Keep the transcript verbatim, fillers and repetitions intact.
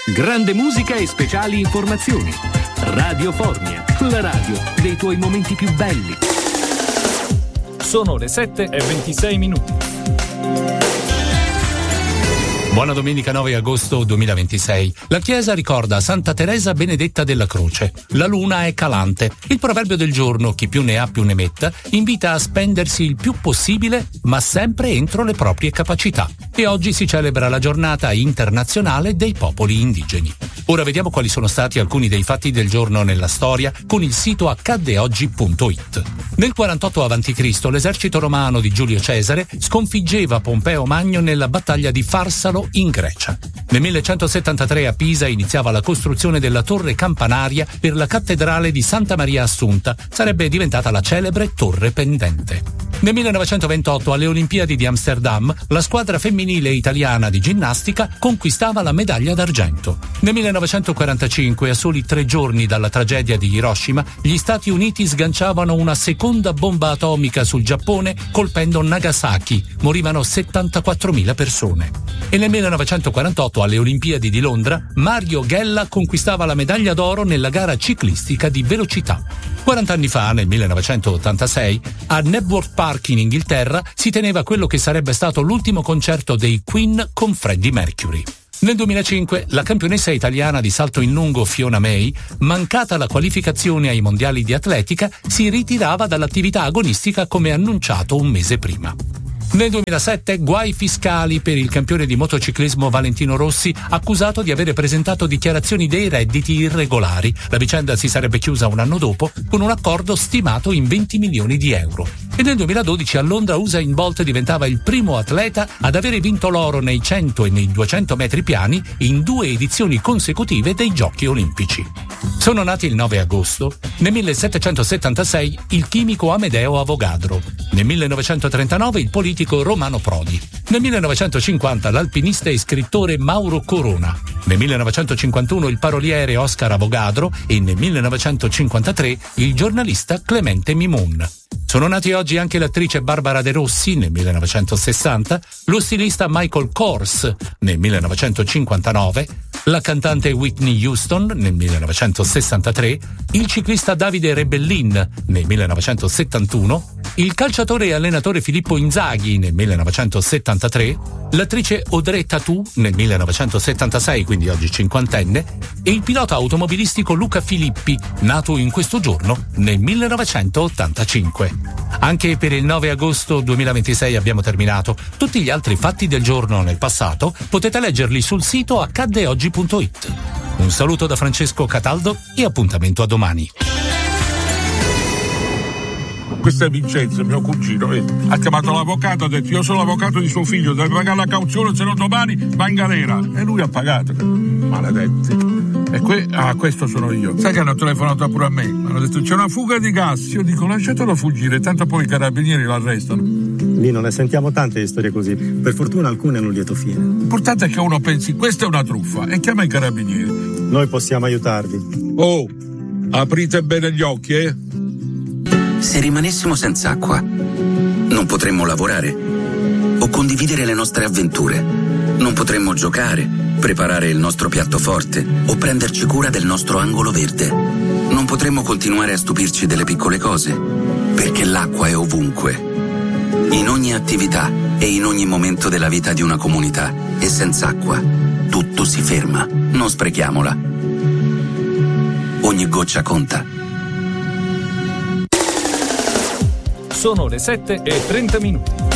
Grande musica e speciali informazioni. Radio Formia, la radio dei tuoi momenti più belli. Sono le sette e ventisei minuti. Buona domenica nove agosto duemilaventisei. La Chiesa ricorda Santa Teresa Benedetta della Croce. La luna è calante. Il proverbio del giorno, chi più ne ha più ne metta, invita a spendersi il più possibile, ma sempre entro le proprie capacità. E oggi si celebra la giornata internazionale dei popoli indigeni. Ora vediamo quali sono stati alcuni dei fatti del giorno nella storia con il sito accadde oggi punto it. Nel quarantotto avanti Cristo l'esercito romano di Giulio Cesare sconfiggeva Pompeo Magno nella battaglia di Farsalo in Grecia. Nel millecentosettantatré a Pisa iniziava la costruzione della torre campanaria per la cattedrale di Santa Maria Assunta. Sarebbe diventata la celebre torre pendente. Nel millenovecentoventotto alle Olimpiadi di Amsterdam la squadra femminile italiana di ginnastica conquistava la medaglia d'argento. Nel millenovecentoquarantacinque, a soli tre giorni dalla tragedia di Hiroshima, gli Stati Uniti sganciavano una seconda bomba atomica sul Giappone colpendo Nagasaki. Morivano settantaquattromila persone. E nel millenovecentoquarantotto alle Olimpiadi di Londra Mario Ghella conquistava la medaglia d'oro nella gara ciclistica di velocità. quaranta anni fa, nel millenovecentottantasei, a Knebworth Park in Inghilterra si teneva quello che sarebbe stato l'ultimo concerto dei Queen con Freddie Mercury. Nel duemilacinque la campionessa italiana di salto in lungo Fiona May, mancata la qualificazione ai mondiali di atletica, si ritirava dall'attività agonistica come annunciato un mese prima. Nel duemilasette guai fiscali per il campione di motociclismo Valentino Rossi, accusato di avere presentato dichiarazioni dei redditi irregolari. La vicenda si sarebbe chiusa un anno dopo con un accordo stimato in venti milioni di euro. E nel duemiladodici a Londra Usain Bolt diventava il primo atleta ad avere vinto l'oro nei cento e nei duecento metri piani in due edizioni consecutive dei Giochi Olimpici. Sono nati il nove agosto. Nel millesettecentosettantasei il chimico Amedeo Avogadro. Nel millenovecentotrentanove il politico Romano Prodi. Nel millenovecentocinquanta l'alpinista e scrittore Mauro Corona. Nel millenovecentocinquantuno il paroliere Oscar Avogadro e nel millenovecentocinquantatré il giornalista Clemente Mimon. Sono nati oggi anche l'attrice Barbara De Rossi nel millenovecentosessanta, lo stilista Michael Kors nel millenovecentocinquantanove, la cantante Whitney Houston nel millenovecentosessantatré, il ciclista Davide Rebellin nel millenovecentosettantuno, il calciatore e allenatore Filippo Inzaghi nel millenovecentosettantatré, l'attrice Audrey Tautou nel millenovecentosettantasei, quindi oggi cinquantenne, e il pilota automobilistico Luca Filippi, nato in questo giorno nel millenovecentottantacinque. Anche per il nove agosto duemilaventisei abbiamo terminato. Tutti gli altri fatti del giorno nel passato potete leggerli sul sito accadde oggi punto it. Un saluto da Francesco Cataldo e appuntamento a domani. Questo è Vincenzo, mio cugino, eh. ha chiamato l'avvocato, ha detto io sono l'avvocato di suo figlio, deve pagare la cauzione, se no domani va in galera. E lui ha pagato. Maledetti. E que- ah, questo sono io. Sai che hanno telefonato pure a me? Mi hanno detto c'è una fuga di gas. Io dico lasciatelo fuggire, tanto poi i carabinieri l'arrestano. Lì ne sentiamo tante di storie così. Per fortuna alcune hanno un lieto fine. L'importante è che uno pensi questa è una truffa e chiama i carabinieri. Noi possiamo aiutarvi. Oh, aprite bene gli occhi, eh? Se rimanessimo senza acqua, non potremmo lavorare o condividere le nostre avventure. Non potremmo giocare, preparare il nostro piatto forte o prenderci cura del nostro angolo verde. Non potremmo continuare a stupirci delle piccole cose, perché l'acqua è ovunque, in ogni attività e in ogni momento della vita di una comunità. E senza acqua tutto si ferma. Non sprechiamola. Ogni goccia conta. Sono le sette e trenta minuti.